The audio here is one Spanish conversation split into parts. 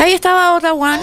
Ahí estaba otra one.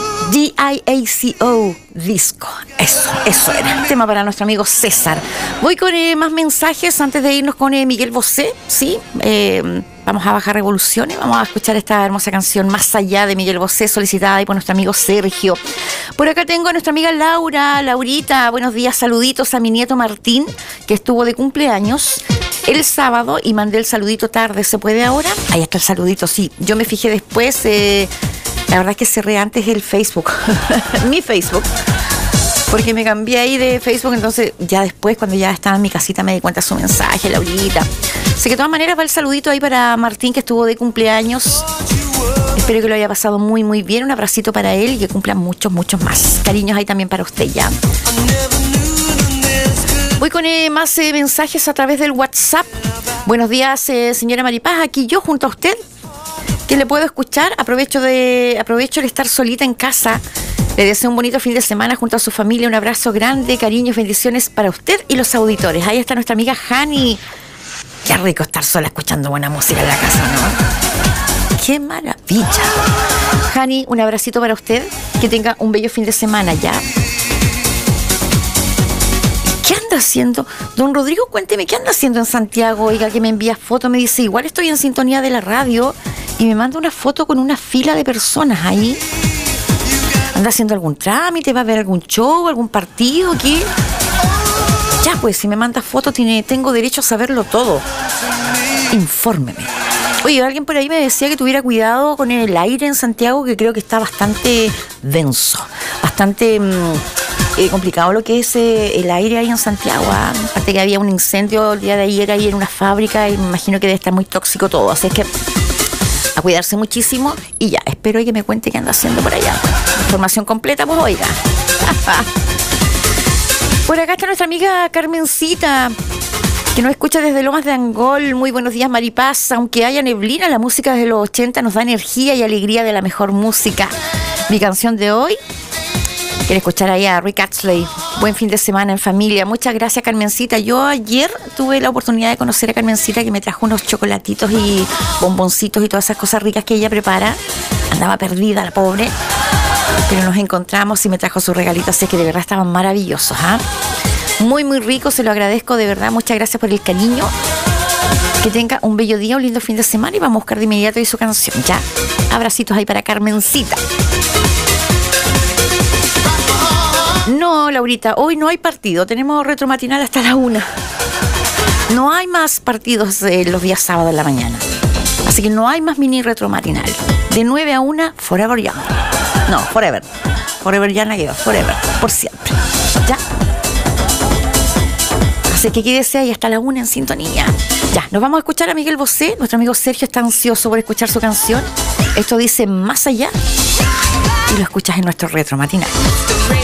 DIACO Disco. Eso era. Tema para nuestro amigo César. Voy con más mensajes antes de irnos con Miguel Bosé. Sí, vamos a bajar revoluciones. Vamos a escuchar esta hermosa canción Más Allá de Miguel Bosé, solicitada ahí por nuestro amigo Sergio. Por acá tengo a nuestra amiga Laurita. Buenos días, saluditos a mi nieto Martín, que estuvo de cumpleaños el sábado y mandé el saludito tarde. ¿Se puede ahora? Ahí está el saludito, sí. Yo me fijé después. La verdad es que cerré antes el Facebook, mi Facebook, porque me cambié ahí de Facebook, entonces ya después, cuando ya estaba en mi casita, me di cuenta de su mensaje, Laurita. Así que de todas maneras va el saludito ahí para Martín, que estuvo de cumpleaños. Espero que lo haya pasado muy, muy bien. Un abracito para él y que cumpla muchos, muchos más. Cariños ahí también para usted ya. Voy con más mensajes a través del WhatsApp. Buenos días, señora Maripaz, aquí yo junto a usted, que le puedo escuchar. Aprovecho el estar solita en casa. Le deseo un bonito fin de semana junto a su familia. Un abrazo grande, cariños, bendiciones para usted y los auditores. Ahí está nuestra amiga Hani. Qué rico estar sola escuchando buena música en la casa, ¿no? ¡Qué maravilla! Hani, un abracito para usted. Que tenga un bello fin de semana ya. ¿Qué anda haciendo? Don Rodrigo, cuénteme, ¿qué anda haciendo en Santiago? Oiga, que me envía fotos, me dice, igual estoy en sintonía de la radio, y me manda una foto con una fila de personas ahí. ¿Anda haciendo algún trámite? ¿Va a ver algún show, algún partido? ¿Qué? Ya, pues, si me manda fotos, tengo derecho a saberlo todo. Infórmeme. Oye, alguien por ahí me decía que tuviera cuidado con el aire en Santiago, que creo que está bastante denso, bastante complicado lo que es el aire ahí en Santiago. Aparte que había un incendio el día de ayer ahí en una fábrica y me imagino que debe estar muy tóxico todo, así es que a cuidarse muchísimo y ya, espero que me cuente qué anda haciendo por allá. Información completa, pues oiga. Por acá está nuestra amiga Carmencita, que nos escucha desde Lomas de Angol. Muy buenos días, Maripaz. Aunque haya neblina, la música desde los 80 nos da energía y alegría de la mejor música. Mi canción de hoy, quiero escuchar ahí a Rick Astley. Buen fin de semana en familia. Muchas gracias, Carmencita. Yo ayer tuve la oportunidad de conocer a Carmencita, que me trajo unos chocolatitos y bomboncitos y todas esas cosas ricas que ella prepara. Andaba perdida la pobre, pero nos encontramos y me trajo sus regalitos, así que de verdad estaban maravillosos, ¿ah? Muy, muy rico, se lo agradezco de verdad. Muchas gracias por el cariño. Que tenga un bello día, un lindo fin de semana, y vamos a buscar de inmediato ahí su canción. Ya, abracitos ahí para Carmencita. No, Laurita, hoy no hay partido. Tenemos retromatinal hasta la 1. No hay más partidos los días sábados en la mañana. Así que no hay más mini retromatinal. De 9 a 1, Forever Young. No, Forever. Forever Young quedó. Forever. Por siempre. ¿Ya? Así que quédese ahí hasta la 1 en sintonía. Ya, nos vamos a escuchar a Miguel Bosé. Nuestro amigo Sergio está ansioso por escuchar su canción. Esto dice Más Allá. Y lo escuchas en nuestro retromatinal.